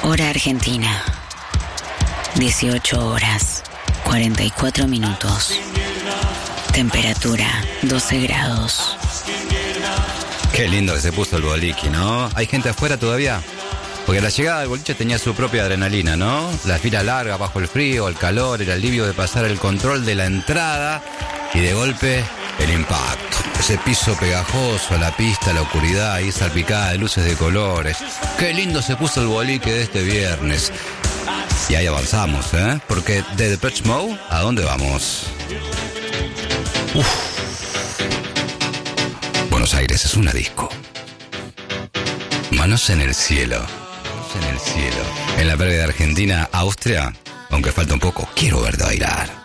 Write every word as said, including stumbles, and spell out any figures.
Hora Argentina. dieciocho horas, cuarenta y cuatro minutos. Temperatura, doce grados. Qué lindo que se puso el boliche, ¿no? ¿Hay gente afuera todavía? Porque la llegada del boliche tenía su propia adrenalina, ¿no? La fila larga bajo el frío, el calor, el alivio de pasar el control de la entrada y de golpe el impacto. Ese piso pegajoso, la pista, la oscuridad ahí salpicada de luces de colores. Qué lindo se puso el boliche de este viernes. Y ahí avanzamos, ¿eh? Porque de Depeche Mode, ¿a dónde vamos? Uf. Buenos Aires es una disco. Manos en el cielo. Manos en el cielo. En la previa de Argentina, Austria, aunque falta un poco, quiero verte bailar.